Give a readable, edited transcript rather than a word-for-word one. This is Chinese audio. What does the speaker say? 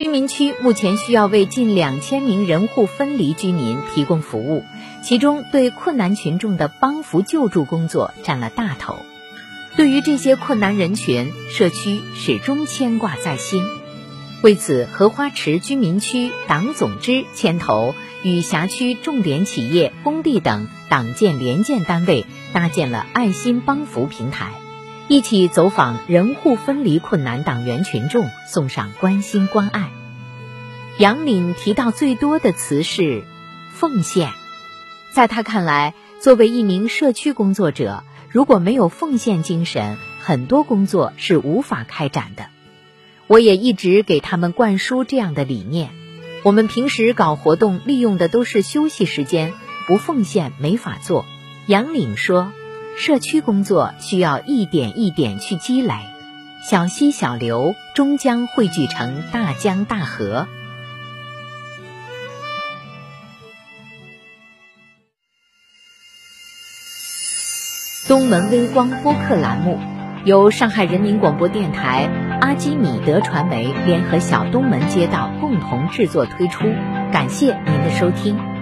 民区目前需要为近2000名人户分离居民提供服务，其中对困难群众的帮扶救助工作占了大头。对于这些困难人群，社区始终牵挂在心。为此，荷花池居民区党总支牵头与辖区重点企业、工地等党建联建单位搭建了爱心帮扶平台，一起走访人户分离困难党员群众，送上关心关爱。杨敏提到最多的词是奉献。在他看来，作为一名社区工作者，如果没有奉献精神，很多工作是无法开展的。我也一直给他们灌输这样的理念。我们平时搞活动利用的都是休息时间，不奉献没法做。杨岭说，社区工作需要一点一点去积累，小溪小流终将汇聚成大江大河。东门微光播客栏目由上海人民广播电台、阿基米德传媒联合小东门街道共同制作推出，感谢您的收听。